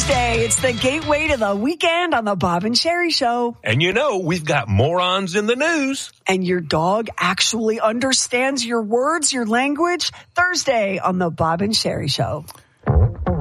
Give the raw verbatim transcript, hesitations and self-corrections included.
Thursday. It's the gateway to the weekend on the Bob and Sherry Show. And you know, we've got morons in the news. And your dog actually understands your words, your language. Thursday on the Bob and Sherry Show.